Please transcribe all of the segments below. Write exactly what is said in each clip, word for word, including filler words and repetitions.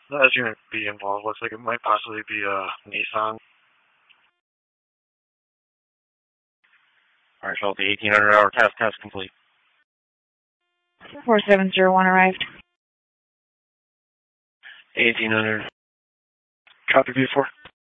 That's going to be involved. Looks like it might possibly be a Nissan. Alright, so the eighteen hundred hour test test complete. four seven zero one arrived. eighteen hundred. Copy V four.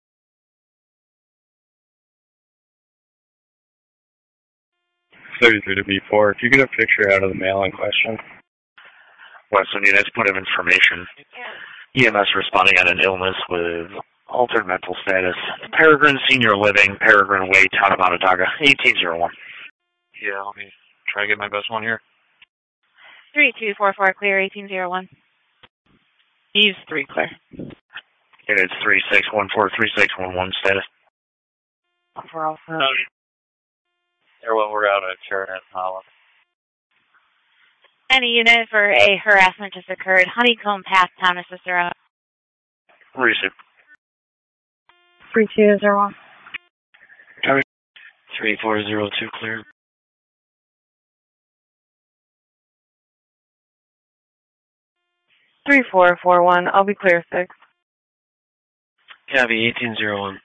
thirty-three to V four. If you get a picture out of the mail in question. Western units, point of information. E M S responding on an illness with altered mental status. Peregrine Senior Living, Peregrine Way, town of Onondaga, eighteen oh one. Yeah, let me try to get my best one here. three two four four, clear, eighteen oh one. Ease three, clear. Units three six one four, three six one one, status. For all four. Everyone, we're out at Sheridan, Holland. Any unit for a harassment just occurred. Honeycomb Path, town of Cicero. Receive. three two zero one. Copy. three four zero two, clear. three four four one, I'll be clear, six. Copy, eighteen oh one.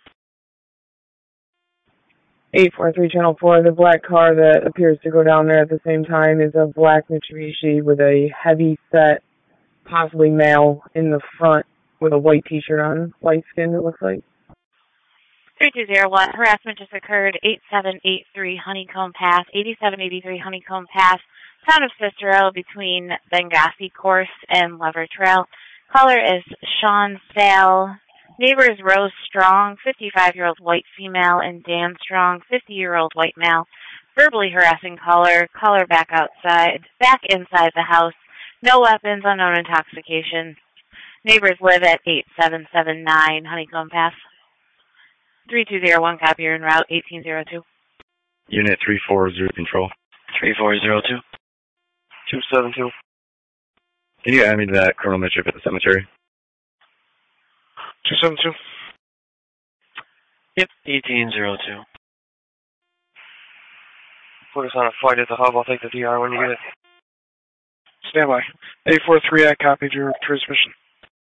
eight four three, Channel four, the black car that appears to go down there at the same time is a black Mitsubishi with a heavy set, possibly male, in the front with a white t-shirt on, light skin, it looks like. three two zero one, harassment just occurred, eight seven eight three Honeycomb Path, eighty-seven eighty-three Honeycomb Path, town of Cicero, between Benghazi Course and Lever Trail. Caller is Sean Sale. Neighbors Rose Strong, fifty-five-year-old white female, and Dan Strong, fifty-year-old white male. Verbally harassing caller. Caller back outside, back inside the house. No weapons, unknown intoxication. Neighbors live at eight seven seven nine Honeycomb Path. three two zero one, copy, you're en route, eighteen oh two. Unit three four zero, control. three four zero two. two seven two. Can you add me to that Colonel Mitchell at the cemetery? two seven two. Yep, eighteen oh two. Put us on a flight at the hub. I'll take the D R when you get it. Stand by. eight four three, I copied your transmission.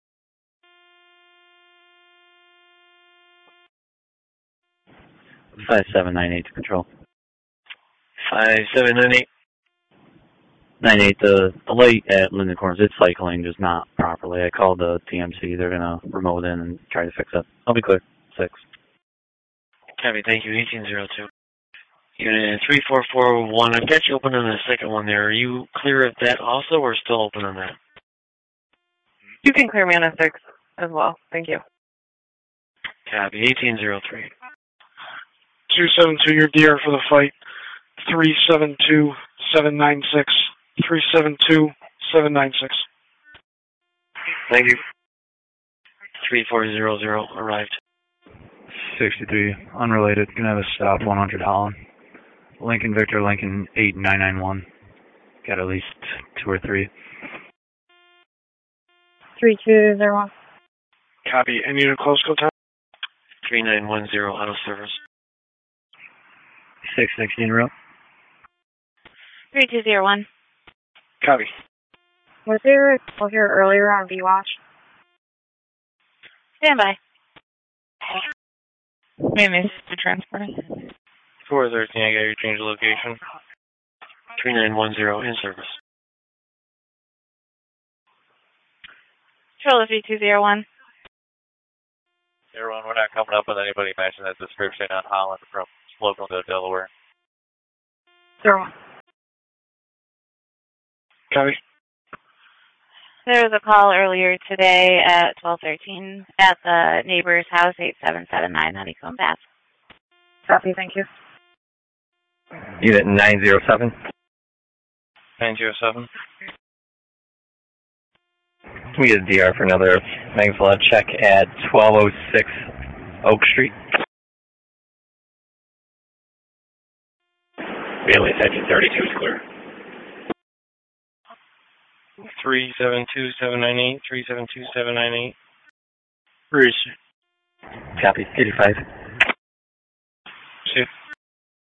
five seven nine eight to control. five seven nine eight. nine eight, the, the light at Linden Corners, it's cycling, just not properly. I called the T M C. They're going to remote in and try to fix it. I'll be clear. six. Copy, thank you, eighteen oh two. Unit three four four one, I've got you open on the second one there. Are you clear of that also, or still open on that? You can clear me on a six as well. Thank you. Copy, eighteen oh three. two seven two, your D R for the fight. three seven two seven nine six. three seven two seven nine six. Thank you. three four zero zero, arrived. sixty-three, unrelated, gonna have a stop, one hundred Holland. Lincoln Victor, Lincoln eight nine nine one. Got at least two or three. three two zero one. Copy. Any unit close go time? three nine one zero, auto service. six sixteen route. three two zero one. Copy. Was there a call here earlier on B-Watch? Stand by. Maybe the transporting. four thirteen, I got your change of location. three nine one zero, in service. Control three two zero one. Everyone, we're not coming up with anybody matching that description on Holland from Slocum to Delaware. Zero one. Copy. There was a call earlier today at twelve thirteen at the neighbor's house, eight seven seven nine Honeycomb Path. Copy, thank you. Unit nine zero seven. nine zero seven. Can we get a D R for another Magflood check at twelve oh six Oak Street? Bailey, section thirty-two is clear. three seven two seven nine eight, three seven two seven nine eight. Bruce. Copy, eighty-five. See.